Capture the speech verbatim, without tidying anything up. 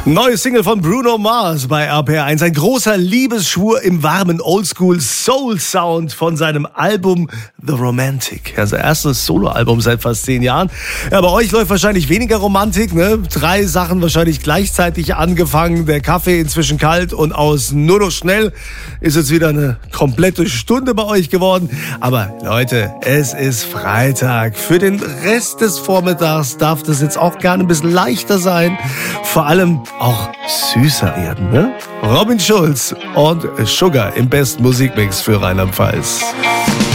Neue Single von Bruno Mars bei R P R eins. Ein großer Liebesschwur im warmen Oldschool-Soul-Sound von seinem Album The Romantic. Ja, sein erstes Soloalbum seit fast zehn Jahren. Ja, bei euch läuft wahrscheinlich weniger Romantik, ne? Drei Sachen wahrscheinlich gleichzeitig angefangen. Der Kaffee inzwischen kalt und aus nur noch schnell ist jetzt wieder eine komplette Stunde bei euch geworden. Aber Leute, es ist Freitag. Für den Rest des Vormittags darf das jetzt auch gerne ein bisschen leichter sein. Vor allem auch süßer werden, ne? Robin Schulz und Sugar im besten Musikmix für Rheinland-Pfalz.